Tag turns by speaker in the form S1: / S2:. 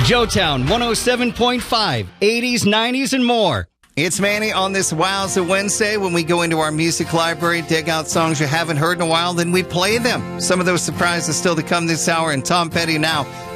S1: Joetown 107.5, 80s, 90s, and more.
S2: It's Manny on this Wowza Wednesday. When we go into our music library, dig out songs you haven't heard in a while, then we play them. Some of those surprises still to come this hour, and Tom Petty now